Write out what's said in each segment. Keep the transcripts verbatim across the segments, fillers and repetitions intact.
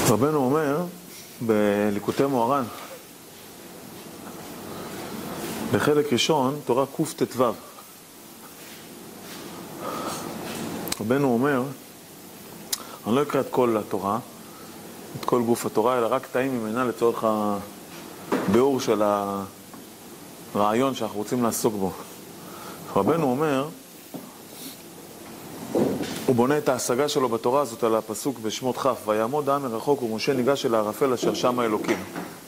רבנו אומר בליקוטי מוהר"ן, בחלק ראשון, תורה קט"ו. רבנו אומר, אני לא אקרא את כל התורה, את כל גוף התורה, אלא רק קטעים ממנה לצורך הביאור של הרעיון שאנחנו רוצים לעסוק בו. רבנו אומר, הוא בונה את ההשגה שלו בתורה הזאת על הפסוק בשמות כ', ויעמוד העם מרחוק ומשה ניגש אל הערפל אשר שם האלוקים.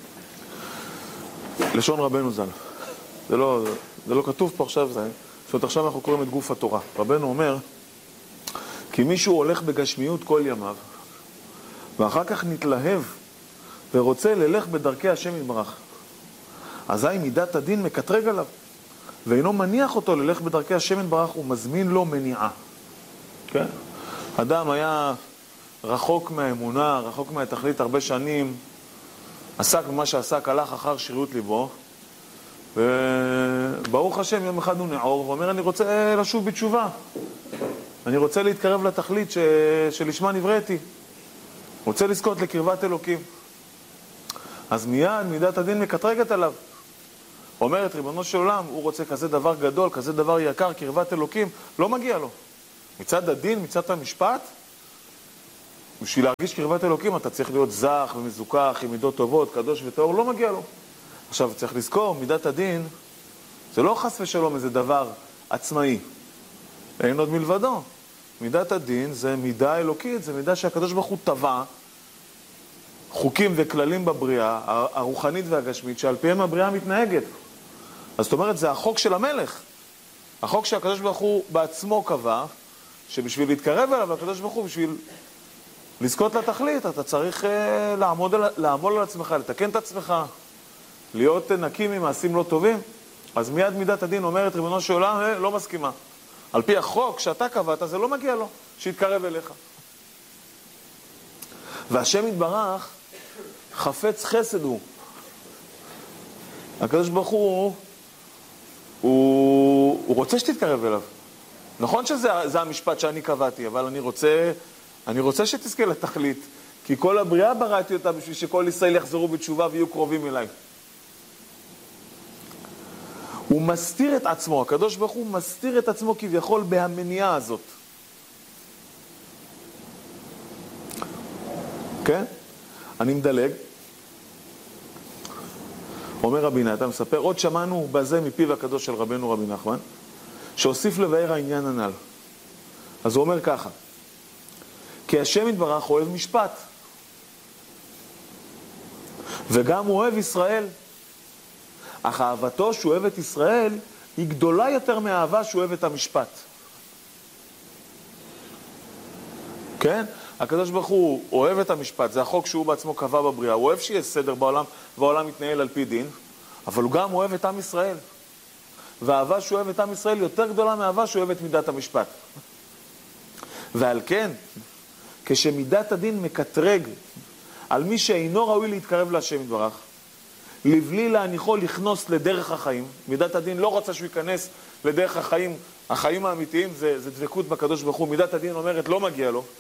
לשון רבנו ז"ל. זה לא, זה לא כתוב פה עכשיו, זה, זאת אומרת, עכשיו אנחנו קוראים את גוף התורה. רבנו אומר, כי מישהו הולך בגשמיות כל ימיו, ואחר כך נתלהב ורוצה ללך בדרכי השם יתברך, אזי מידת הדין מקטרג עליו, ואינו מניח אותו ללך בדרכי השם יתברך, הוא מזמין לו מניעה. כן? אדם היה רחוק מהאמונה, רחוק מהתכלית הרבה שנים, עסק במה שעסק, הלך אחר שרירות ליבו, וברוך השם יום אחד הוא נעור ואומר, אני רוצה לשוב בתשובה, אני רוצה להתקרב לתכלית ש... שלשמה נבראתי, רוצה לזכות לקרבת אלוקים. אז מיד מידת הדין מקטרגת עליו, אומרת ריבונו של עולם, הוא רוצה כזה דבר גדול, כזה דבר יקר, קרבת אלוקים, לא מגיע לו. מצד הדין, מצד המשפט, בשביל להרגיש קרבת אלוקים אתה צריך להיות זך ומזוכח עם מידות טובות, קדוש וטהור, לא מגיע לו. עכשיו צריך לזכור, מידת הדין זה לא חס ושלום איזה דבר עצמאי, אין עוד מלבדו. מידת הדין זה מידה אלוקית, זה מידה שהקדוש ברוך הוא טבע חוקים וכללים בבריאה הרוחנית והגשמית שעל פיהם הבריאה מתנהגת. אז זאת אומרת, זה החוק של המלך, החוק שהקדוש ברוך הוא בעצמו קבע, שבשביל להתקרב אליו הקדוש ברוך הוא, בשביל לזכות לתכלית, אתה צריך uh, לעמוד על, לעמוד על עצמך, לתקן את עצמך, להיות נקי ממעשים לא טובים. אז מיד מידת הדין אומרת ריבונו של עולם, אה, לא מסכימה. על פי החוק שאתה קבעת, זה לא מגיע לו שיתקרב אליך. והשם יתברך חפץ חסד הוא. הקדוש ברוך הוא, הוא, הוא רוצה שתתקרב אליו. נכון שזה זה המשפט שאני קבעתי, אבל אני רוצה, אני רוצה שתזכה לתכלית, כי כל הבריאה בראתי אותה בשביל שכל ישראל יחזרו בתשובה ויהיו קרובים אליי. הוא מסתיר את עצמו, הקדוש ברוך הוא מסתיר את עצמו כביכול בהמניעה הזאת. כן? אני מדלג. אומר רבי נתן, מספר, עוד שמענו בזה מפיו הקדוש של רבנו רבי נחמן, שהוסיף לבאר העניין הנ"ל. אז הוא אומר ככה, כי השם יתברך אוהב משפט, וגם הוא אוהב ישראל, אך אהבתו שהוא אוהב את ישראל היא גדולה יותר מהאהבה שהוא אוהב את המשפט. כן? הקדוש ברוך הוא אוהב את המשפט, זה החוק שהוא בעצמו קבע בבריאה, הוא אוהב שיהיה סדר בעולם, והעולם מתנהל על פי דין, אבל הוא גם אוהב את עם ישראל. והאהבה שהוא אוהב את עם ישראל יותר גדולה מהאהבה שהוא אוהב את מידת המשפט. ועל כן, כשמידת הדין מקטרג על מי שאינו ראוי להתקרב להשם יתברך, לבלי להניחו לכנוס לדרך החיים, מידת הדין לא רוצה שהוא ייכנס לדרך החיים, החיים האמיתיים זה, זה דבקות בקדוש ברוך הוא, מידת הדין אומרת לא מגיע לו,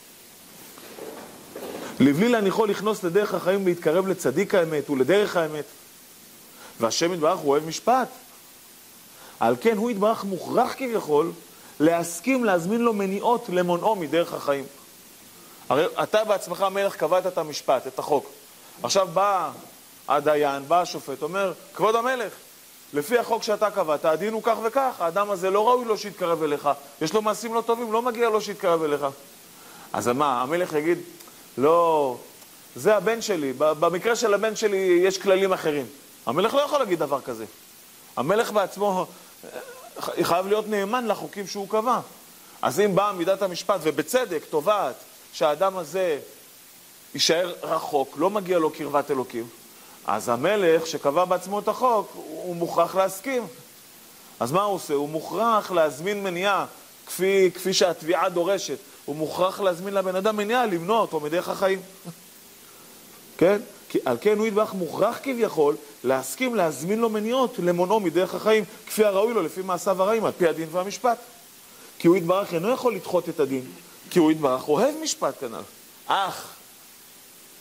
לבלי להניחו לכנוס לדרך החיים, להתקרב לצדיק האמת ולדרך האמת, והשם יתברך הוא אוהב משפט, על כן הוא יתברך מוכרח כביכול להסכים להזמין לו מניעות למונעו מדרך החיים. הרי אתה בעצמך המלך קבעת את המשפט, את החוק. עכשיו בא הדיין, בא השופט, אומר, כבוד המלך, לפי החוק שאתה קבעת, הדין הוא כך וכך, האדם הזה לא ראוי לו שיתקרב אליך, יש לו מעשים לא טובים, לא מגיע לו שיתקרב אליך. אז מה, המלך יגיד, לא, זה הבן שלי, במקרה של הבן שלי יש כללים אחרים. המלך לא יכול להגיד דבר כזה. המלך בעצמו חייב להיות נאמן לחוקים שהוא קבע. אז אם באה מידת המשפט ובצדק תובעת שהאדם הזה יישאר רחוק, לא מגיע לו קרבת אלוקים, אז המלך שקבע בעצמו את החוק, הוא מוכרח להסכים. אז מה הוא עושה? הוא מוכרח להזמין מניעה, כפי, כפי שהתביעה דורשת. הוא מוכרח להזמין לבן אדם מניעה, למנוע אותו מדרך החיים. כן? כי על כן הוא יתברך מוכרח כביכול להסכים להזמין לו מניעות למונעו מדרך החיים, כפי הראוי לו לפי מעשיו הרעים, על פי הדין והמשפט. כי הוא יתברך אינו יכול לדחות את הדין, כי הוא יתברך אוהב משפט כנ"ל. אך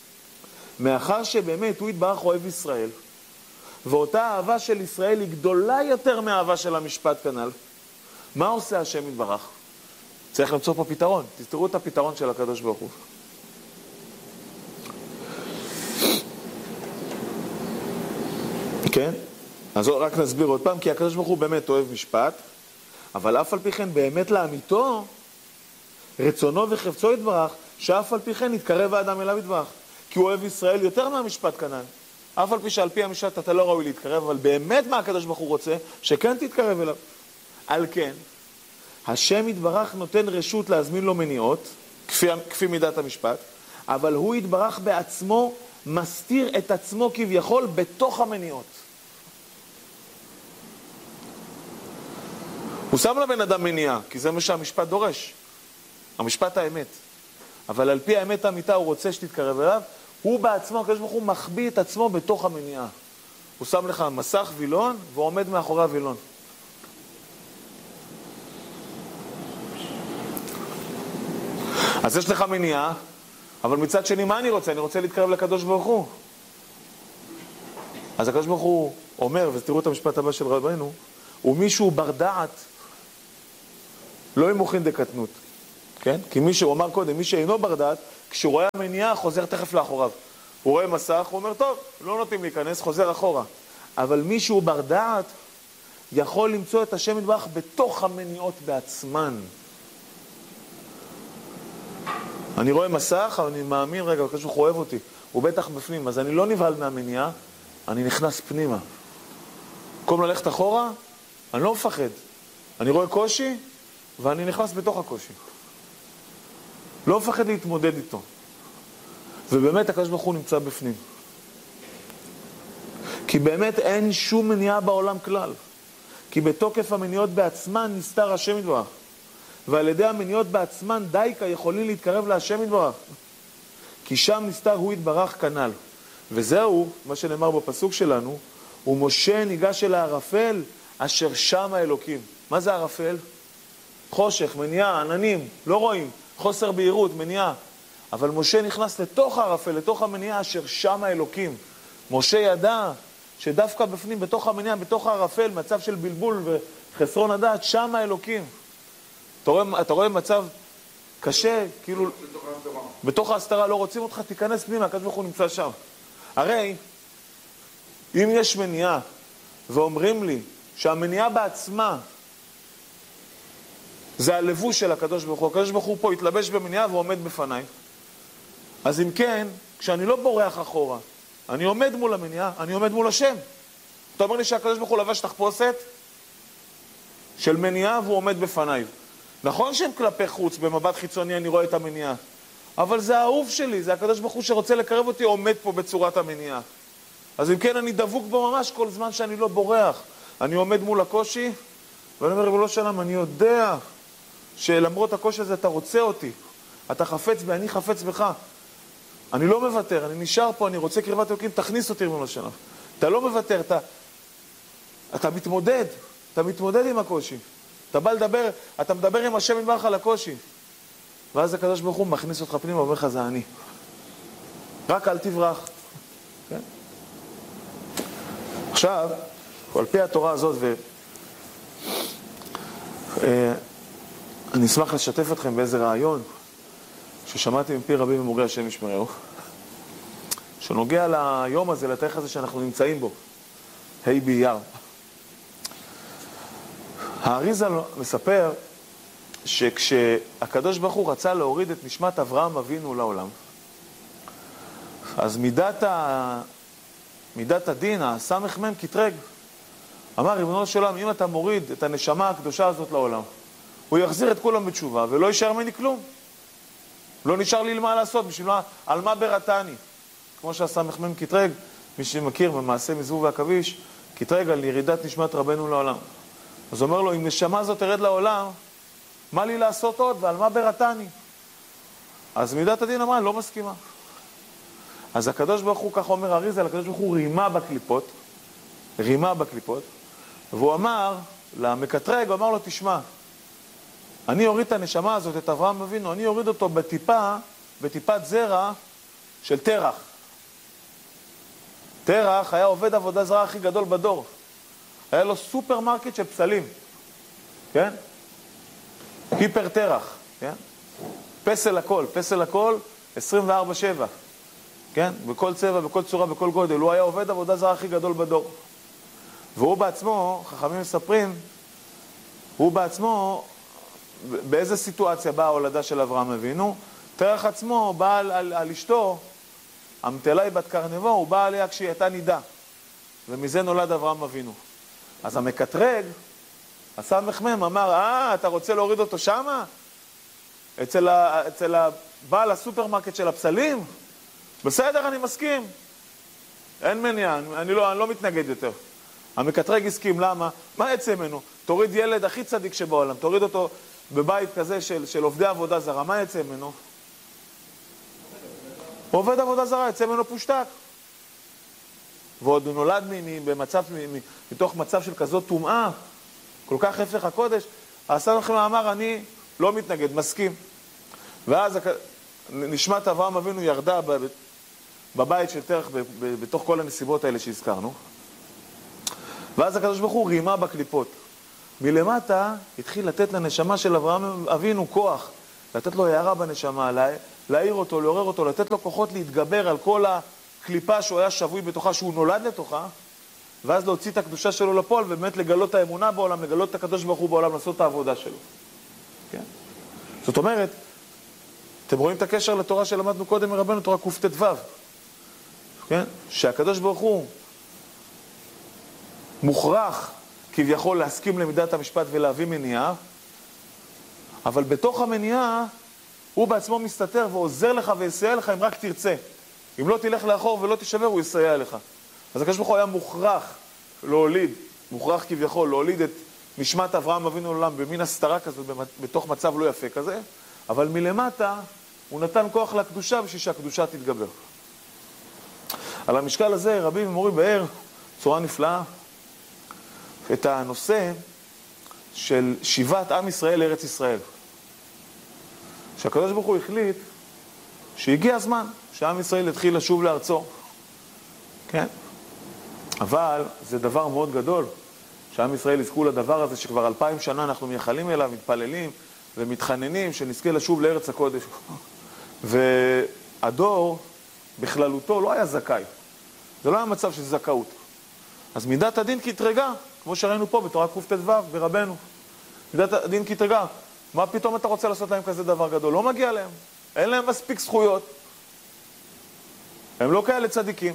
מאחר שבאמת הוא יתברך אוהב ישראל, ואותה אהבה של ישראל היא גדולה יותר מהאהבה של המשפט כנ"ל, מה עושה השם יתברך? צריך למצוא פה פתרון. תראו את הפתרון של הקדוש ברוך הוא. כן? אז רק נסביר עוד פעם, כי הקדוש ברוך הוא באמת אוהב משפט, אבל אף על פי כן באמת לאמיתו, רצונו וחפצו יתברך, שאף על פי כן יתקרב האדם אליו יתברך. כי הוא אוהב ישראל יותר מהמשפט כנ"ל. אף על פי שעל פי המשפט אתה לא ראוי להתקרב, אבל באמת מה הקדוש ברוך הוא רוצה? שכן תתקרב אליו. על כן, השם יתברך נותן רשות להזמין לו מניעות, כפי, כפי מידת המשפט, אבל הוא יתברך בעצמו מסתיר את עצמו כביכול בתוך המניעות. הוא שם לבן אדם מניעה, כי זה מה שהמשפט דורש. המשפט האמת. אבל על פי האמת האמיתה הוא רוצה שתתקרב אליו, הוא בעצמו, הקדוש ברוך הוא מחביא את עצמו בתוך המניעה. הוא שם לך מסך וילון, והוא עומד מאחורי הוילון. אז יש לך מניעה, אבל מצד שני, מה אני רוצה? אני רוצה להתקרב לקדוש ברוך הוא. אז הקדוש ברוך הוא אומר, ותראו את המשפט הבא של רבנו, הוא מישהו בר דעת, לא ימוכין דקטנות. כן? כי מי שהוא אמר קודם, מי שאינו בר דעת, כשהוא רואה המניעה, חוזר תכף לאחוריו. הוא רואה מסך, הוא אומר, טוב, לא נותנים להיכנס, חוזר אחורה. אבל מי שהוא בר דעת, יכול למצוא את השם יתברך בתוך המניעות בעצמן. אני רואה מסך, אבל אני מאמין, רגע, הקדוש ברוך הוא אוהב אותי. הוא בטח בפנים, אז אני לא נבהל מהמניעה, אני נכנס פנימה. במקום ללכת אחורה, אני לא מפחד. אני רואה קושי, ואני נכנס בתוך הקושי. לא מפחד להתמודד איתו. ובאמת הקדוש ברוך הוא נמצא בפנים. כי באמת אין שום מניעה בעולם כלל. כי בתוקף המניעות בעצמן נסתר השם יתברך. ועל ידי המניעות בעצמן דייקה יכולים להתקרב להשם יתברך. כי שם נסתר הוא יתברך כנ"ל. וזהו, מה שנאמר בפסוק שלנו, ומשה ניגש אל הערפל אשר שם האלוקים. מה זה הערפל? חושך, מניעה, עננים, לא רואים. חוסר בהירות, מניעה. אבל משה נכנס לתוך הערפל, לתוך המניעה אשר שם האלוקים. משה ידע שדווקא בפנים, בתוך המניעה, בתוך הערפל, מצב של בלבול וחסרון הדעת, שם האלוקים. אתה רואה, אתה רואה מצב קשה, כאילו, בתוך ההסתרה לא רוצים אותך, תיכנס פנימה, הקדוש ברוך הוא נמצא שם. הרי, אם יש מניעה, ואומרים לי שהמניעה בעצמה, זה הלבוש של הקדוש ברוך הוא, הקדוש ברוך הוא פה התלבש במניעה ועומד בפניי. אז אם כן, כשאני לא בורח אחורה, אני עומד מול המניעה, אני עומד מול השם. אתה אומר לי שהקדוש ברוך הוא לבש תחפושת של מניעה והוא עומד בפניי. נכון שהם כלפי חוץ, במבט חיצוני אני רואה את המניעה, אבל זה האהוב שלי, זה הקדוש ברוך הוא שרוצה לקרב אותי, עומד פה בצורת המניעה. אז אם כן, אני דבוק בו ממש כל זמן שאני לא בורח. אני עומד מול הקושי, ואני אומר, ריבונו של עולם, אני יודע שלמרות הקושי הזה אתה רוצה אותי, אתה חפץ בי, אני חפץ בך. אני לא מוותר, אני נשאר פה, אני רוצה קרבת אלוקים, תכניס אותי ריבונו של עולם. אתה לא מוותר, אתה, אתה מתמודד, אתה מתמודד עם הקושי. אתה בא לדבר, אתה מדבר עם השם יתברך על הקושי. ואז הקדוש ברוך הוא מכניס אותך פנימה ואומר לך, זה אני. רק אל תברח. כן? עכשיו, על פי התורה הזאת, ו... אני אשמח לשתף אתכם באיזה רעיון ששמעתי מפי רבי ומורי השם ישמרהו, שנוגע ליום הזה, לתאריך הזה שאנחנו נמצאים בו, ה' באייר. האריז"ל מספר שכשהקדוש ברוך הוא רצה להוריד את נשמת אברהם אבינו לעולם, אז מידת, ה... מידת הדין, הסמך מם קטרג, אמר, ריבונו של עולם, אם אתה מוריד את הנשמה הקדושה הזאת לעולם, הוא יחזיר את כולם בתשובה, ולא יישאר ממני כלום. לא נשאר לי מה לעשות, בשביל מה, על מה ברתני. כמו שהסמך מם קטרג, מי שמכיר במעשה מזבוב והכביש, קטרג על ירידת נשמת רבנו לעולם. אז הוא אומר לו, אם נשמה הזאת תרד לעולם, מה לי לעשות עוד, ועל מה ברתני? אז מידת הדין אמרה, לא מסכימה. אז הקדוש ברוך הוא, כך אומר אריז"ל, הקדוש ברוך הוא רימה בקליפות, רימה בקליפות, והוא אמר למקטרג, הוא אמר לו, תשמע, אני אוריד את הנשמה הזאת, את אברהם אבינו, אני אוריד אותו בטיפה, בטיפת זרע של תרח. תרח היה עובד עבודה זרה הכי גדול בדור. היה לו סופרמרקט של פסלים, כן? היפר תרח, כן? פסל הכל, פסל הכל, עשרים וארבע שבע, כן? בכל צבע, בכל צורה, בכל גודל. הוא היה עובד עבודה זרה הכי גדול בדור. והוא בעצמו, חכמים מספרים, הוא בעצמו, באיזה סיטואציה באה ההולדה של אברהם אבינו? תרח עצמו בא על, על, על אשתו, המטלה בת קרנבו, הוא בא עליה כשהיא הייתה נידה. ומזה נולד אברהם אבינו. אז המקטרג, הסמ"ם, אמר, אה, אתה רוצה להוריד אותו שמה? אצל, ה, אצל הבעל הסופרמרקט של הפסלים? בסדר, אני מסכים. אין מניעה, אני לא, אני לא מתנגד יותר. המקטרג הסכים, למה? מה יצא ממנו? תוריד ילד הכי צדיק שבעולם, תוריד אותו בבית כזה של, של עובדי עבודה זרה, מה יצא ממנו? עובד עבודה זרה, יצא ממנו פושטק. ועוד הוא נולד במצב, מתוך מצב של כזאת טומאה, כל כך הפך הקודש, הסמ"ם אמר, אני לא מתנגד, מסכים. ואז נשמת אברהם אבינו ירדה בבית של תרח, בתוך כל הנסיבות האלה שהזכרנו. ואז הקדוש ברוך הוא רימה בקליפות. מלמטה התחיל לתת לנשמה של אברהם אבינו כוח, לתת לו הערה בנשמה, להעיר אותו, לעורר אותו, לתת לו כוחות להתגבר על כל הקליפה שהוא היה שבוי בתוכה, שהוא נולד לתוכה, ואז להוציא את הקדושה שלו לפועל, ובאמת לגלות את האמונה בעולם, לגלות את הקדוש ברוך הוא בעולם, לעשות את העבודה שלו. כן? זאת אומרת, אתם רואים את הקשר לתורה שלמדנו קודם מרבנו, תורה קט"ו, כן? שהקדוש ברוך הוא מוכרח כביכול להסכים למידת המשפט ולהביא מניעה, אבל בתוך המניעה הוא בעצמו מסתתר ועוזר לך ויסייע לך אם רק תרצה. אם לא תלך לאחור ולא תשבר, הוא יסייע לך. אז הקדוש ברוך הוא היה מוכרח להוליד, מוכרח כביכול להוליד את נשמת אברהם אבינו לעולם במין הסתרה כזאת, בתוך מצב לא יפה כזה, אבל מלמטה הוא נתן כוח לקדושה בשביל שהקדושה תתגבר. על המשקל הזה רבי ומורי באר, צורה נפלאה, את הנושא של שיבת עם ישראל לארץ ישראל. שהקדוש ברוך הוא החליט שהגיע הזמן שעם ישראל יתחיל לשוב לארצו. כן? אבל זה דבר מאוד גדול, שעם ישראל יזכו לדבר הזה שכבר אלפיים שנה אנחנו מייחלים אליו, מתפללים ומתחננים שנזכה לשוב לארץ הקודש. והדור בכללותו לא היה זכאי. זה לא היה מצב של זכאות. אז מידת הדין כתרגע, כמו שראינו פה בתורה קט"ו ברבנו. מידת הדין כתרגע. מה פתאום אתה רוצה לעשות להם כזה דבר גדול? לא מגיע להם. אין להם מספיק זכויות. הם לא כאלה צדיקים.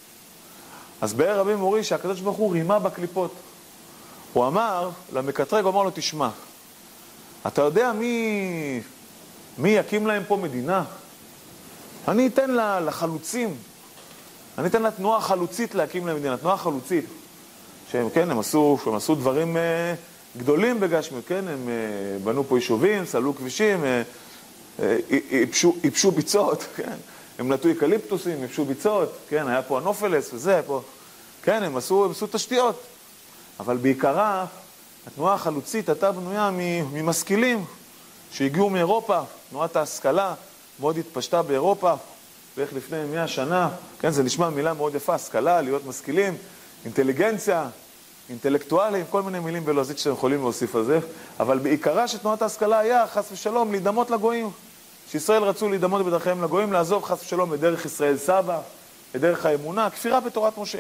אז באר רבי מורי שהקדוש ברוך הוא רימה בקליפות. הוא אמר למקטרג, הוא אמר לו, תשמע, אתה יודע מי, מי יקים להם פה מדינה? אני אתן לחלוצים, אני אתן לתנועה החלוצית להקים להם מדינה, תנועה חלוצית. שהם, כן, הם עשו, הם עשו דברים אה, גדולים בגשמיות, כן, הם אה, בנו פה יישובים, סללו כבישים, אה, אה, יפשו, יפשו ביצות, כן, הם נטו אקליפטוסים, יפשו ביצות, כן, היה פה הנופלס וזה, פה, כן, הם עשו, הם עשו תשתיות. אבל בעיקרה, התנועה החלוצית הייתה בנויה ממשכילים שהגיעו מאירופה, תנועת ההשכלה מאוד התפשטה באירופה, בערך לפני מאה שנה, כן, זה נשמע מילה מאוד יפה, השכלה, להיות משכילים, אינטליגנציה, אינטלקטואלים, כל מיני מילים בלועזית שאתם יכולים להוסיף על זה, אבל בעיקרה שתנועת ההשכלה היה, חס ושלום, להידמות לגויים. שישראל רצו להידמות בדרכיהם לגויים, לעזוב חס ושלום בדרך ישראל סבא, בדרך האמונה, כפירה בתורת משה.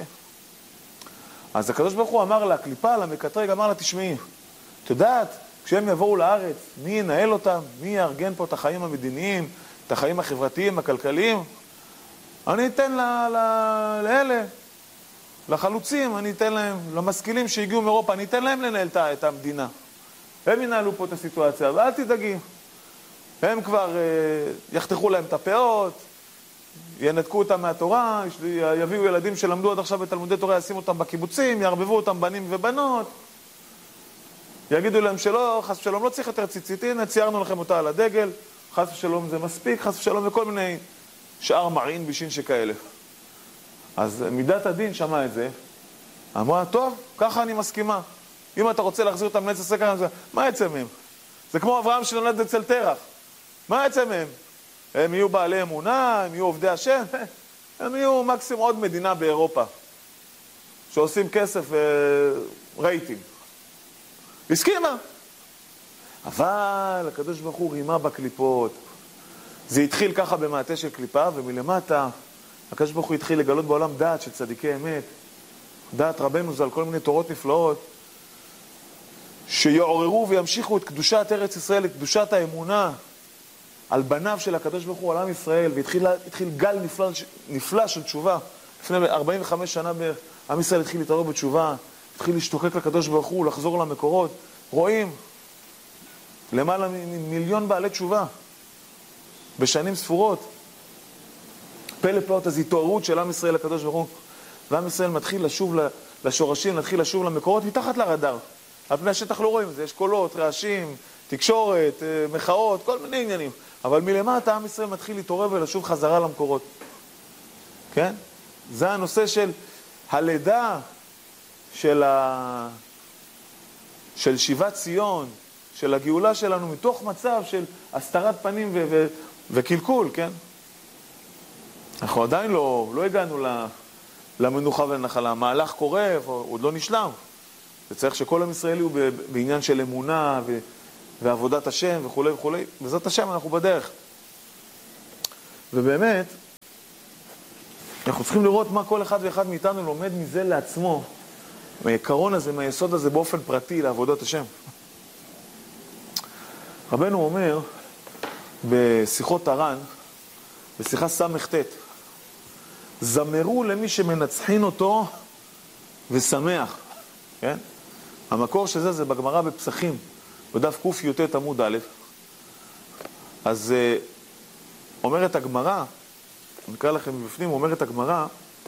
אז הקדוש ברוך הוא אמר לה, קליפה, למקטרג, אמר לה, תשמעי, את יודעת, כשהם יבואו לארץ, מי ינהל אותם? מי יארגן פה את החיים המדיניים, את החיים החברתיים, הכלכליים? אני אתן לאלה, לחלוצים, אני אתן להם, למשכילים שהגיעו מאירופה, אני אתן להם לנהל את המדינה. הם ינהלו פה את הסיטואציה, ואל תדאגי. הם כבר uh, יחתכו להם את הפאות, ינתקו אותם מהתורה, יביאו ילדים שלמדו עד עכשיו בתלמודי תורה, ישימו אותם בקיבוצים, יערבבו אותם בנים ובנות, יגידו להם שלא, חס ושלום, לא צריך יותר ציצית, הנה, ציירנו לכם אותה על הדגל, חס ושלום זה מספיק, חס ושלום וכל מיני שאר מרעין בישין שכאלה. אז מידת הדין שמע את זה, אמרה, טוב, ככה אני מסכימה. אם אתה רוצה להחזיר אותם לעץ הסקר, מה יצא מהם? זה כמו אברהם שנולד אצל תרח. מה יצא מהם? הם יהיו בעלי אמונה, הם יהיו עובדי השם, הם יהיו מקסימום עוד מדינה באירופה. שעושים כסף ורייטינג. הסכימה. אבל הקדוש ברוך הוא רימה בקליפות. זה התחיל ככה במעטה של קליפה, ומלמטה הקדוש ברוך הוא התחיל לגלות בעולם דעת של צדיקי אמת. דעת רבנו זה על כל מיני תורות נפלאות, שיעוררו וימשיכו את קדושת ארץ ישראל, את קדושת האמונה, על בניו של הקדוש ברוך הוא, על עם ישראל, והתחיל התחיל גל נפלא, נפלא של תשובה. לפני ארבעים וחמש שנה עם ישראל התחיל להתעורר בתשובה, התחיל להשתוקק לקדוש ברוך הוא, לחזור למקורות. רואים למעלה ממיליון בעלי תשובה בשנים ספורות. פלא פלאות, אז התעוררות של עם ישראל לקדוש ברוך הוא, ועם ישראל מתחיל לשוב לשורשים, מתחיל לשוב למקורות מתחת לרדאר. על פני השטח לא רואים את זה, יש קולות, רעשים, תקשורת, מחאות, כל מיני עניינים. אבל מלמטה עם ישראל מתחיל להתעורר ולשוב חזרה למקורות. כן? זה הנושא של הלידה של, ה... של שיבת ציון, של הגאולה שלנו, מתוך מצב של הסתרת פנים ו... ו... וקלקול, כן? אנחנו עדיין לא, לא הגענו למנוחה ולנחלה. המהלך קורה, עוד לא נשלם. זה צריך שכל עם ישראלי הוא בעניין של אמונה ו... ועבודת השם וכו' וכו'. בעזרת השם אנחנו בדרך. ובאמת, אנחנו צריכים לראות מה כל אחד ואחד מאיתנו לומד מזה לעצמו, מהעיקרון הזה, מהיסוד הזה באופן פרטי לעבודת השם. רבנו אומר בשיחות הר"ן, בשיחה סמ"ט, זמרו למי שמנצחין אותו ושמח. כן? המקור של זה זה בגמרא בפסחים, בדף ק"ט עמוד א'. אז אומרת הגמרא, נקרא לכם מבפנים, אומרת הגמרא,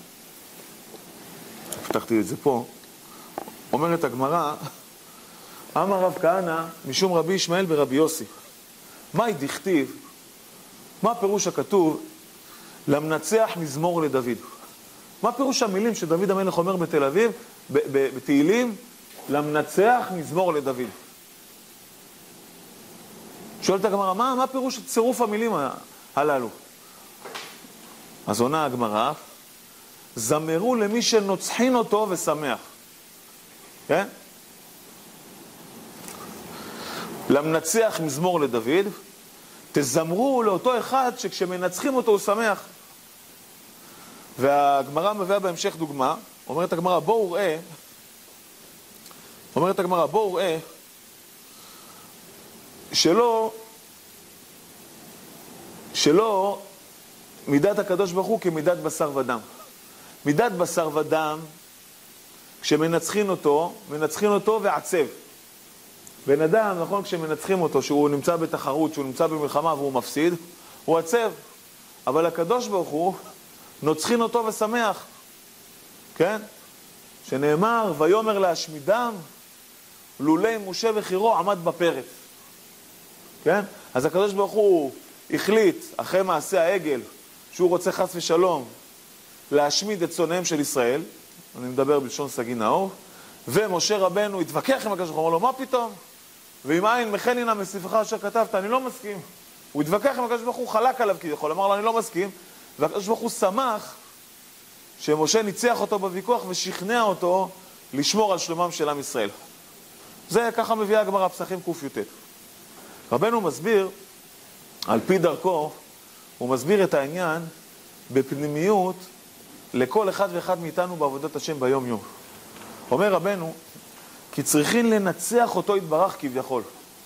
פתחתי את זה פה, אומרת הגמרא, אמר רב כהנא משום רבי ישמעאל ברבי יוסי. מהי דכתיב? מה פירוש הכתוב? למנצח מזמור לדוד. מה פירוש המילים שדוד המלך אומר בתל אביב, בתהילים? למנצח מזמור לדוד. שואלת הגמרא, מה, מה פירוש צירוף המילים הללו? אז עונה הגמרא, זמרו למי שנוצחין אותו ושמח. כן? למנצח מזמור לדוד, תזמרו לאותו אחד שכשמנצחים אותו הוא שמח. והגמרא מביאה בהמשך דוגמה, אומרת הגמרא, בואו ראה, אומרת הגמרא, בואו ראה, שלא, שלא מידת הקדוש ברוך הוא כמידת בשר ודם. מידת בשר ודם, כשמנצחים אותו, מנצחים אותו ועצב. בן אדם, נכון, כשמנצחים אותו, שהוא נמצא בתחרות, שהוא נמצא במלחמה והוא מפסיד, הוא עצב. אבל הקדוש ברוך הוא, נוצחין אותו ושמח. כן? שנאמר, ויומר להשמידם, לולי משה וחירו עמד בפרץ. כן? אז הקדוש ברוך הוא החליט, אחרי מעשה העגל, שהוא רוצה חס ושלום, להשמיד את צונאיהם של ישראל, אני מדבר בלשון סגי נאור, ומשה רבנו התווכח עם הקדוש ברוך הוא, אמר לו, מה פתאום? ואם אין מכנינה מספרך אשר כתבת, אני לא מסכים. הוא התווכח עם הקדוש ברוך הוא, חלק עליו כביכול, אמר לו, אני לא מסכים, והקדוש ברוך הוא שמח שמשה ניצח אותו בוויכוח ושכנע אותו לשמור על שלומם של עם ישראל. זה ככה מביאה הגמרא פסחים ק"ט. רבנו מסביר, על פי דרכו, הוא מסביר את העניין בפנימיות לכל אחד ואחד מאיתנו בעבודת השם ביום יום. אומר רבנו, כי צריכים לנצח אותו יתברך כביכול.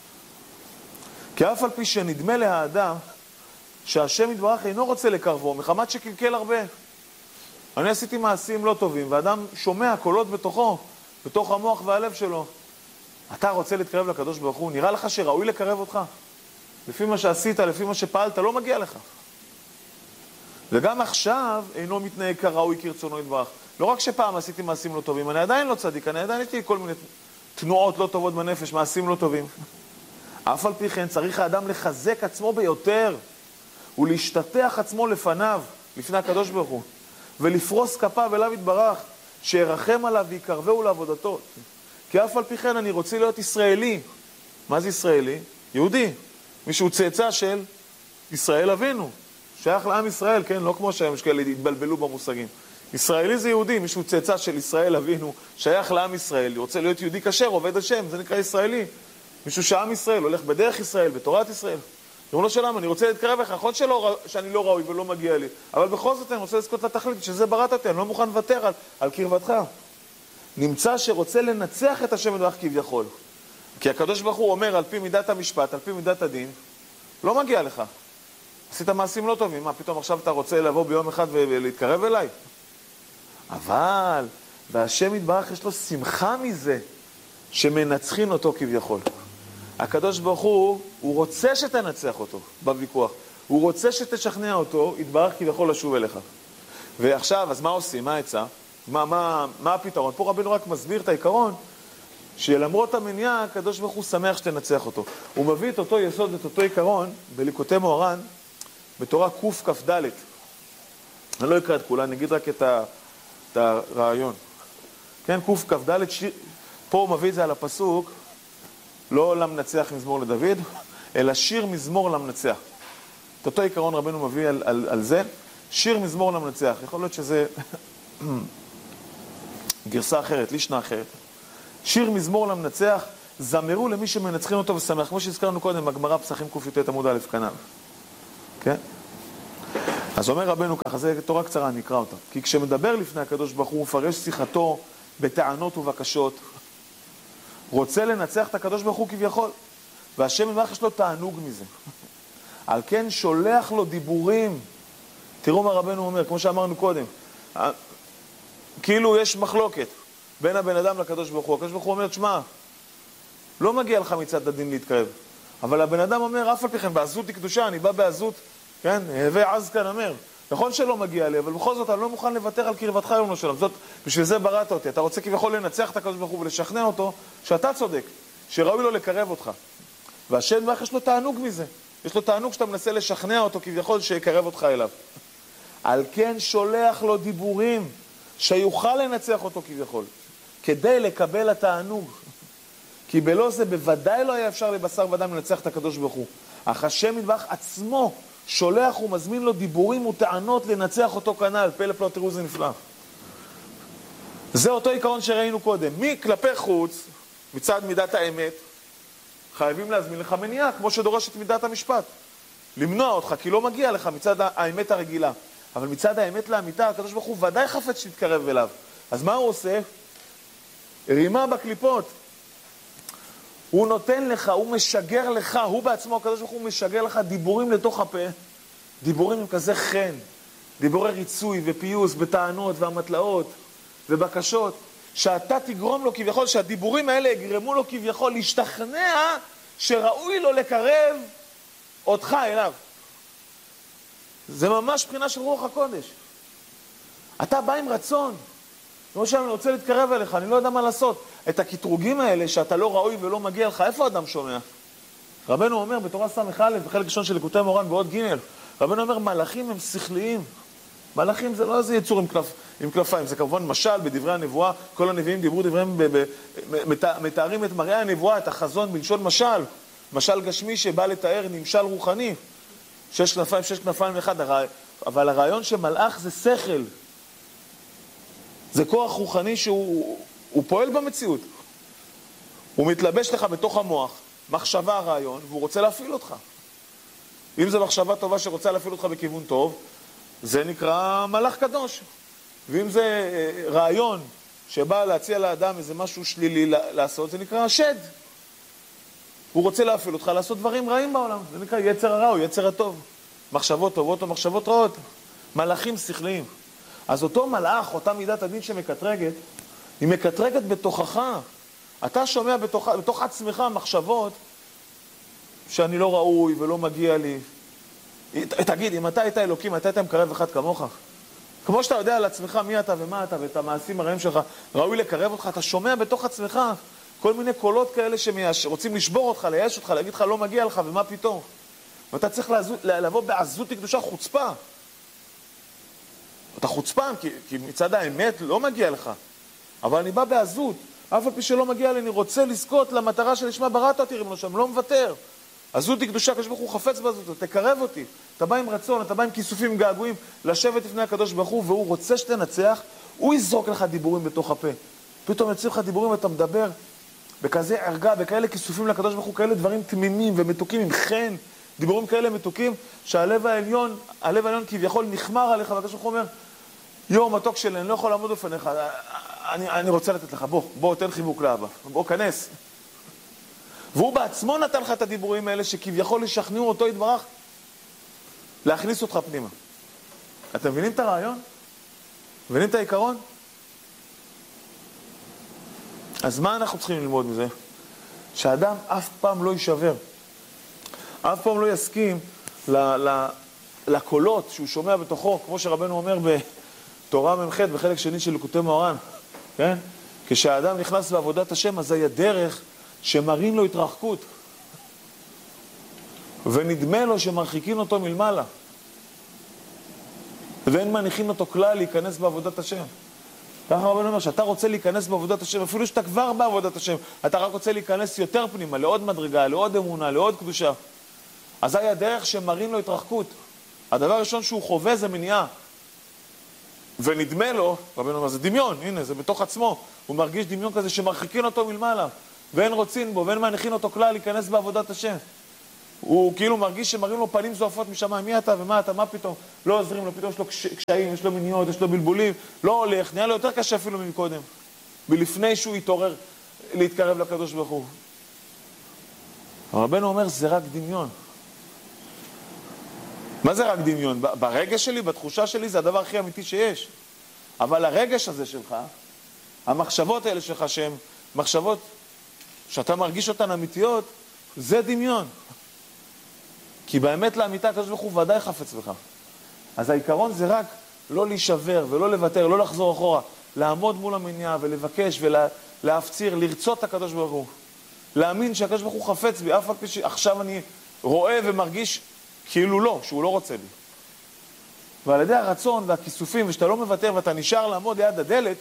כי אף על פי שנדמה להאדם שהשם יתברך אינו רוצה לקרבו, מחמת שקלקל הרבה. אני עשיתי מעשים לא טובים, ואדם שומע קולות בתוכו, בתוך המוח והלב שלו. אתה רוצה להתקרב לקדוש ברוך הוא? נראה לך שראוי לקרב אותך? לפי מה שעשית, לפי מה שפעלת, לא מגיע לך. וגם עכשיו אינו מתנהג כראוי כרצונו יתברך. לא רק שפעם עשיתי מעשים לא טובים, אני עדיין לא צדיק, אני עדיין הייתי כל מיני תנועות לא טובות בנפש, מעשים לא טובים. אף על פי כן צריך האדם לחזק עצמו ביותר, ולהשתטח עצמו לפניו, לפני הקדוש ברוך הוא, ולפרוס כפיו אליו יתברך, שירחם עליו ויקרבהו לעבודתו. כי אף על פי כן אני רוצה להיות ישראלי. מה זה ישראלי? יהודי. מישהו צאצא של ישראל אבינו. שייך לעם ישראל, כן? לא כמו שהם שכאלה התבלבלו במושגים. ישראלי זה יהודי, מישהו צאצא של ישראל אבינו, שייך לעם ישראל, רוצה להיות יהודי כשר, עובד השם, זה נקרא ישראלי. מישהו שעם ישראל, הולך בדרך ישראל, בתורת ישראל. אמרו לו שלמה, אני רוצה להתקרב לך, נכון שלא, שאני לא ראוי ולא מגיע לי, אבל בכל זאת אני רוצה לזכות לתכלית, שזה בראת אותי, אני לא מוכן לוותר על, על קרבתך. נמצא שרוצה לנצח את השם יתברך כביכול. כי הקדוש ברוך הוא אומר, על פי מידת המשפט, על פי מידת הדין, לא מגיע לך. עשית מעשים לא טובים, מה, פתאום עכשיו אתה רוצה לבוא ביום אחד ולהתקרב אליי? אבל, והשם יתברך יש לו שמחה מזה, שמנצחים אותו כביכול. הקדוש ברוך הוא, הוא רוצה שתנצח אותו בוויכוח. הוא רוצה שתשכנע אותו, יתברך כביכול לשוב אליך. ועכשיו, אז מה עושים? מה העצה? מה, מה, מה הפתרון? פה רבינו רק מסביר את העיקרון, שלמרות המניעה, הקדוש ברוך הוא שמח שתנצח אותו. הוא מביא את אותו יסוד, את אותו עיקרון, בליקוטי מוהר"ן, בתורה קכ"ד. אני לא אקרא את כולה, אני אגיד רק את, ה, את הרעיון. כן, קכ"ד, שיר, פה הוא מביא את זה על הפסוק, לא למנצח מזמור לדוד, אלא שיר מזמור למנצח. את אותו עיקרון רבינו מביא על, על, על זה, שיר מזמור למנצח. יכול להיות שזה גרסה אחרת, לישנה אחרת. שיר מזמור למנצח, זמרו למי שמנצחים אותו ושמח. כמו שהזכרנו קודם, הגמרא פסחים ק"ט עמוד א' כנ"ל. כן? אז אומר רבנו ככה, זה תורה קצרה, אני אקרא אותה. כי כשמדבר לפני הקדוש ברוך הוא, מפרש שיחתו בטענות ובקשות, רוצה לנצח את הקדוש ברוך הוא כביכול, והשם יתברך יש לו תענוג מזה. על כן שולח לו דיבורים. תראו מה רבנו אומר, כמו שאמרנו קודם, כאילו יש מחלוקת בין הבן אדם לקדוש ברוך הוא. הקדוש ברוך הוא אומר, תשמע, לא מגיע לך מצד הדין להתקרב. אבל הבן אדם אומר, אף על פי כן, בעזות היא קדושה, אני בא בעזות, כן, הווה עז כאן אומר. נכון שלא מגיע לי, אבל בכל זאת אני לא מוכן לוותר על קרבתך יום לשלום. זאת, בשביל זה בראת אותי. אתה רוצה כביכול לנצח את הקדוש ברוך הוא ולשכנע אותו שאתה צודק, שראוי לו לקרב אותך. והשם יתברך יש לו תענוג מזה. יש לו תענוג שאתה מנסה לשכנע אותו כביכול שיקרב אותך אליו. על כן שולח לו דיבורים שיוכל לנצח אותו כביכול, כדי לקבל התענוג. כי בלא זה בוודאי לא היה אפשר לבשר ודם לנצח את הקדוש ברוך הוא. אך השם יתברך עצמו שולח ומזמין לו דיבורים וטענות לנצח אותו כנ"ל. פלא פלא, תראו זה נפלא. זה אותו עיקרון שראינו קודם. מי כלפי חוץ, מצד מידת האמת, חייבים להזמין לך מניעה, כמו שדורשת מידת המשפט. למנוע אותך, כי לא מגיע לך מצד האמת הרגילה. אבל מצד האמת לאמיתה, הקדוש ברוך הוא ודאי חפץ שתתקרב אליו. אז מה הוא עושה? רימה בקליפות. הוא נותן לך, הוא משגר לך, הוא בעצמו, הקדוש ברוך הוא משגר לך דיבורים לתוך הפה. דיבורים עם כזה חן. דיבורי ריצוי ופיוס בטענות והמטלאות ובקשות. שאתה תגרום לו כביכול, שהדיבורים האלה יגרמו לו כביכול להשתכנע שראוי לו לקרב אותך אליו. זה ממש בחינה של רוח הקודש. אתה בא עם רצון. כמו שאני רוצה להתקרב אליך, אני לא יודע מה לעשות. את הקטרוגים האלה שאתה לא ראוי ולא מגיע לך, איפה אדם שומע? רבנו אומר בתורה סמך א' בחלק ראשון של ליקוטי מוהר"ן ועוד ג', רבנו אומר מלאכים הם שכליים. מלאכים זה לא איזה יצור עם, כלפ, עם כלפיים, זה כמובן משל בדברי הנבואה, כל הנביאים דיברו דבריהם, ב, ב, מת, מתארים את מראה הנבואה, את החזון בלשון משל, משל גשמי שבא לתאר נמשל רוחני, שש כנפיים, שש כנפיים אחד, אבל הרעיון שמלאך זה שכל, זה כוח רוחני שהוא הוא פועל במציאות, הוא מתלבש לך בתוך המוח, מחשבה הרעיון, והוא רוצה להפעיל אותך. אם זו מחשבה טובה שרוצה להפעיל אותך בכיוון טוב, זה נקרא מלאך קדוש. ואם זה רעיון שבא להציע לאדם איזה משהו שלילי לעשות, זה נקרא שד. הוא רוצה להפעיל אותך לעשות דברים רעים בעולם. זה נקרא יצר הרע או יצר הטוב. מחשבות טובות או מחשבות רעות. מלאכים שכליים. אז אותו מלאך, אותה מידת הדין שמקטרגת, היא מקטרגת בתוכך. אתה שומע בתוך, בתוך עצמך מחשבות שאני לא ראוי ולא מגיע לי. תגיד, אם אתה היית אלוקים, אתה היית מקרב אחד כמוך. כמו שאתה יודע על עצמך מי אתה ומה אתה ואת המעשים הרעים שלך, ראוי לקרב אותך, אתה שומע בתוך עצמך כל מיני קולות כאלה שרוצים לשבור אותך, לייאש אותך, להגיד לך לא מגיע לך ומה פתאום. ואתה צריך לעזות, לבוא בעזות קדושה חוצפה. אתה חוצפן, כי, כי מצד האמת לא מגיע לך. אבל אני בא בעזות, אף על פי שלא מגיע לי, אני רוצה לזכות למטרה שלשמה בראת אותי, ריבונו שם, לא מוותר. עזות היא קדושה, הקדוש ברוך הוא חפץ בעזות, תקרב אותי. אתה בא עם רצון, אתה בא עם כיסופים געגועים, לשבת לפני הקדוש ברוך הוא, והוא רוצה שתנצח, הוא יזרוק לך דיבורים בתוך הפה. פתאום יוצאים לך דיבורים ואתה מדבר בכזה ערגה, בכאלה כיסופים לקדוש ברוך הוא, כאלה דברים תמימים ומתוקים עם חן, דיבורים כאלה מתוקים, שהלב העליון, הלב העליון כביכול נחמר עליך, והקדוש ברוך הוא אומר, יום מתוק שלי, אני לא יכול לעמוד בפניך, אני, אני רוצה לתת לך, בוא, בוא, תן חיבוק לאבא, בוא, כנס. והוא בעצמו נתן לך את הדיבורים האלה, שכביכול ישכנעו אותו יתברך, להכניס אותך פנימה. אתם מבינים את הרעיון? מבינים את העיקרון? אז מה אנחנו צריכים ללמוד מזה? שהאדם אף פעם לא יישבר. אף פעם לא יסכים ל, ל, לקולות שהוא שומע בתוכו, כמו שרבנו אומר בתורה ממחד, בחלק שני של ליקוטי מוהר"ן, כן? כשהאדם נכנס לעבודת השם, אז היה דרך שמראים לו התרחקות, ונדמה לו שמרחיקים אותו מלמעלה, ואין מניחים אותו כלל להיכנס בעבודת השם. ככה רבנו אומר, שאתה רוצה להיכנס בעבודת השם, אפילו שאתה כבר בעבודת השם, אתה רק רוצה להיכנס יותר פנימה, לעוד מדרגה, לעוד אמונה, לעוד קדושה. אז היה דרך שמראים לו התרחקות. הדבר הראשון שהוא חווה זה מניעה. ונדמה לו, רבנו אומר, זה דמיון, הנה, זה בתוך עצמו. הוא מרגיש דמיון כזה שמרחיקים אותו מלמעלה, ואין רוצים בו, ואין מניחים אותו כלל להיכנס בעבודת השם. הוא כאילו מרגיש שמראים לו פנים זועפות משמיים, מי אתה ומה אתה, מה פתאום? לא עוזרים לו, פתאום יש לו קשיים, יש לו מניעות, יש לו בלבולים, לא הולך, נהיה לו יותר קשה אפילו מקודם, ולפני שהוא יתעורר להתקרב לקדוש ברוך הוא. רבנו אומר, זה רק דמיון. מה זה רק דמיון? ברגש שלי, בתחושה שלי, זה הדבר הכי אמיתי שיש. אבל הרגש הזה שלך, המחשבות האלה שלך, שהן מחשבות שאתה מרגיש אותן אמיתיות, זה דמיון. כי באמת לאמיתה הקדוש ברוך הוא ודאי חפץ בך. אז העיקרון זה רק לא להישבר ולא לוותר, לא לחזור אחורה, לעמוד מול המניעה ולבקש ולהפציר, לרצות את הקדוש ברוך הוא. להאמין שהקדוש ברוך הוא חפץ בי, אף על פי שעכשיו אני רואה ומרגיש כאילו לא, שהוא לא רוצה בי. ועל ידי הרצון והכיסופים, ושאתה לא מוותר ואתה נשאר לעמוד ליד הדלת,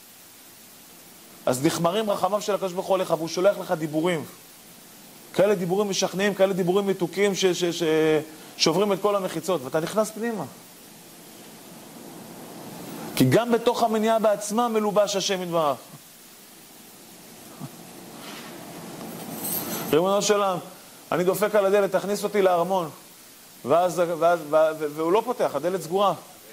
אז נחמרים רחמיו של הקדוש ברוך הוא עליך, והוא שולח לך דיבורים. כאלה דיבורים משכנעים, כאלה דיבורים מתוקים ש- ש- ש- שוברים את כל המחיצות, ואתה נכנס פנימה. כי גם בתוך המניעה בעצמה מלובש השם יתברך. ריבונו של עולם, אני דופק על הדלת, תכניס אותי לארמון. ואז, ואז, ואז, והוא לא פותח, הדלת סגורה.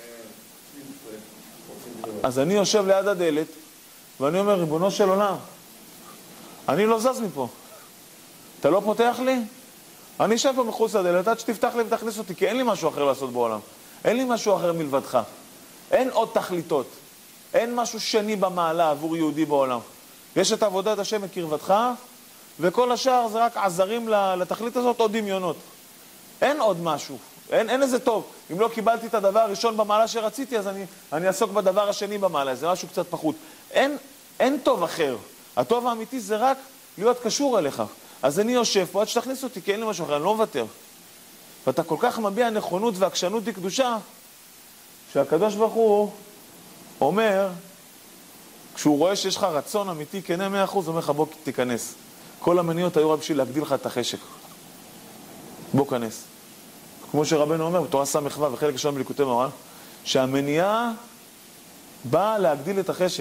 אז אני יושב ליד הדלת, ואני אומר, ריבונו של עולם, אני לא זז מפה. אתה לא פותח לי? אני אשב פה מחוץ לדלת, עד שתפתח לי ותכניס אותי, כי אין לי משהו אחר לעשות בעולם. אין לי משהו אחר מלבדך. אין עוד תכליתות. אין משהו שני במעלה עבור יהודי בעולם. יש את עבודת השם את קרבתך, וכל השאר זה רק עזרים לתכלית הזאת או דמיונות. אין עוד משהו. אין, אין איזה טוב. אם לא קיבלתי את הדבר הראשון במעלה שרציתי, אז אני, אני אעסוק בדבר השני במעלה. זה משהו קצת פחות. אין, אין טוב אחר. הטוב האמיתי זה רק להיות קשור אליך. אז אני יושב פה עד שתכניס אותי, כי אין לי משהו אחר, אני לא מוותר. ואתה כל כך מביע נכונות והקשנות לקדושה, שהקדוש ברוך הוא אומר, כשהוא רואה שיש לך רצון אמיתי, כנה מאה אחוז, הוא אומר לך, בוא תיכנס. כל המניות היו רק בשביל להגדיל לך את החשק. בוא כנס. כמו שרבנו אומר, בתורה סמ"ו, וחלק ראשון בליקוטי מוהר"ן, שהמניעה באה להגדיל את החשק.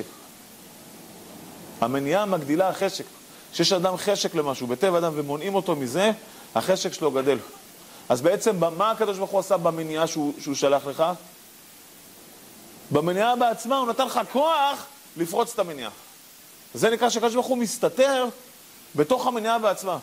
המניעה מגדילה החשק. שיש אדם חשק למשהו, בטבע אדם, ומונעים אותו מזה, החשק שלו גדל. אז בעצם, מה הקדוש ברוך הוא עשה במניעה שהוא, שהוא שלח לך? במניעה בעצמה הוא נתן לך כוח לפרוץ את המניעה. זה נקרא שהקדוש ברוך הוא מסתתר בתוך המניעה בעצמה.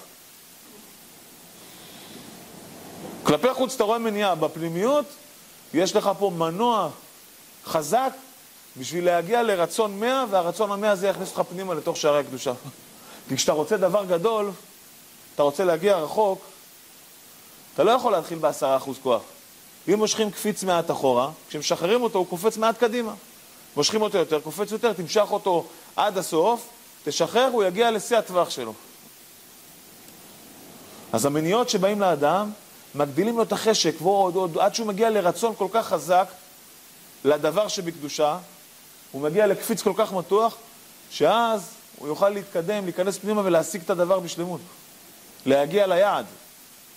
כלפי חוץ אתה רואה מניעה, בפנימיות יש לך פה מנוע חזק בשביל להגיע לרצון מאה, והרצון המאה הזה יכניס לך פנימה לתוך שערי הקדושה. כי כשאתה רוצה דבר גדול, אתה רוצה להגיע רחוק, אתה לא יכול להתחיל בעשרה אחוז כוח. אם מושכים קפיץ מעט אחורה, כשמשחררים אותו הוא קופץ מעט קדימה. מושכים אותו יותר, קופץ יותר, תמשך אותו עד הסוף, תשחרר, הוא יגיע לשיא הטווח שלו. אז המניעות שבאים לאדם, מגדילים לו את החשק, ועוד, עוד, עד שהוא מגיע לרצון כל כך חזק, לדבר שבקדושה, הוא מגיע לקפיץ כל כך מתוח, שאז הוא יוכל להתקדם, להיכנס פנימה ולהשיג את הדבר בשלמות. להגיע ליעד.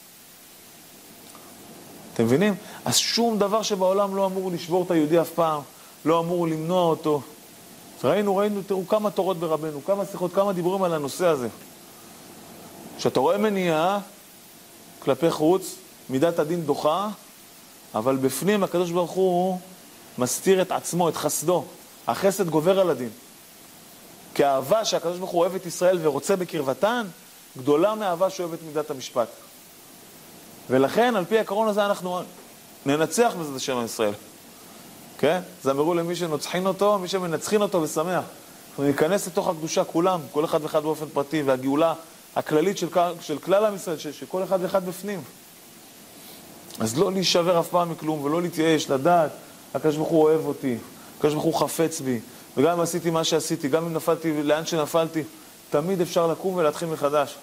אתם מבינים? אז שום דבר שבעולם לא אמור לשבור את היהודי אף פעם, לא אמור למנוע אותו. ראינו, ראינו, תראו כמה תורות ברבנו, כמה שיחות, כמה דיבורים על הנושא הזה. שאתה רואה מניעה כלפי חוץ, מידת הדין דוחה, אבל בפנים הקדוש ברוך הוא מסתיר את עצמו, את חסדו. החסד גובר על הדין. כי האהבה שהקדוש ברוך הוא אוהב את ישראל ורוצה בקרבתן, גדולה מהאהבה שאוהב את מידת המשפט. ולכן, על פי העקרון הזה, אנחנו ננצח בזה שם ישראל. כן? זמרו למי שנוצחין אותו, מי שמנצחין אותו ושמח. אנחנו ניכנס לתוך הקדושה כולם, כל אחד ואחד באופן פרטי, והגאולה הכללית של, של כלל עם ישראל, שכל אחד ואחד בפנים. אז לא להישבר אף פעם מכלום, ולא להתייאש, לדעת, הקדוש ברוך הוא אוהב אותי, הקדוש ברוך הוא חפץ בי, וגם אם עשיתי מה שעשיתי, גם אם נפלתי לאן שנפלתי, תמיד אפשר לקום ולהתחיל מחדש.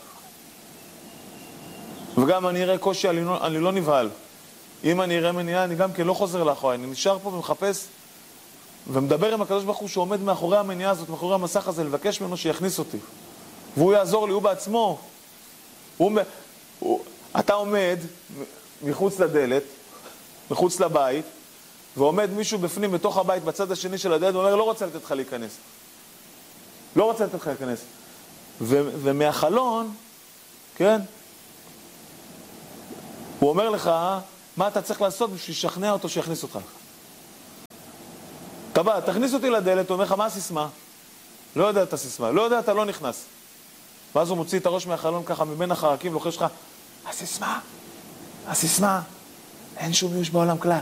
וגם אני אראה קושי, אני לא, אני לא נבהל. אם אני אראה מניעה, אני גם כן לא חוזר לאחורי, אני נשאר פה ומחפש, ומדבר עם הקדוש ברוך הוא שעומד מאחורי המניעה הזאת, מאחורי המסך הזה, לבקש ממנו שיכניס אותי. והוא יעזור לי, הוא בעצמו. הוא, הוא, אתה עומד מחוץ לדלת, מחוץ לבית, ועומד מישהו בפנים, בתוך הבית, בצד השני של הדלת, ואומר, לא רוצה לתת לך להיכנס. לא רוצה לתת לך להיכנס. ו, ומהחלון, כן? הוא אומר לך, מה אתה צריך לעשות בשביל לשכנע אותו שיכניס אותך? אתה בא, תכניס אותי לדלת, הוא אומר לך, מה הסיסמה? לא יודע את הסיסמה, לא יודע, אתה לא נכנס. ואז הוא מוציא את הראש מהחלון ככה, מבין החרקים, לוחש לך, הסיסמה, הסיסמה, אין שום מיוש בעולם כלל.